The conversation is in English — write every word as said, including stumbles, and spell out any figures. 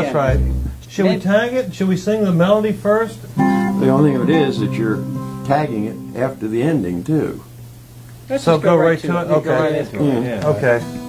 that's right. Should we tag it? Should we sing the melody first? The only thing of it is that you're tagging it after the ending too. Let's So just go right right to to it. it? Go Okay. right into it. Yeah. Okay.